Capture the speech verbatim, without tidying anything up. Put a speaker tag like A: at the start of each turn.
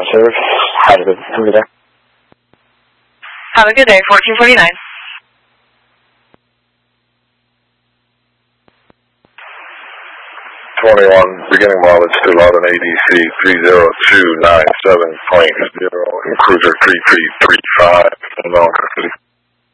A: ground service. Have a good have a good day.
B: Have a good day, fourteen forty-nine.
C: twenty-one, beginning mileage still out on A D C three zero two nine seven point zero, cruiser three three three five in Long City.